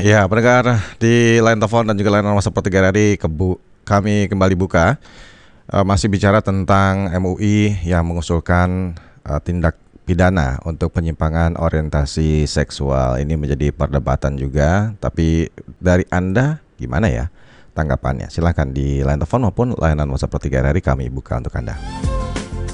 Ya, pendengar di line telepon dan juga layanan WhatsApp per 3 hari kami kembali buka. Masih bicara tentang MUI yang mengusulkan tindak pidana untuk penyimpangan orientasi seksual. Ini menjadi perdebatan juga. Tapi dari Anda gimana ya tanggapannya? Silahkan di line telepon maupun layanan WhatsApp per 3 hari kami buka untuk Anda.